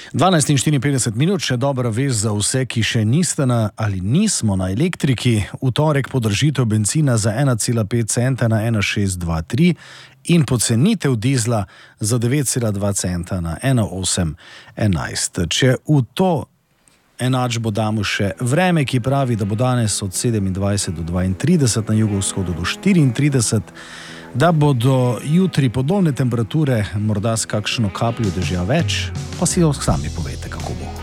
12:54 minut, še dobra vest za vse, ki še niste ali nismo na elektriki. V torek podražitev bencina za 1,5 centa na 1,623 in pocenitev dizla za 9,2 centa na 1,811. Če v to enačbo damo še vreme, ki pravi, da bo danes od 27 do 32, na jugovzhodu do 34, da bodo jutri podobne temperature, morda s kakšno kapljo dežja več, pa si jo sami povejte, kako bo.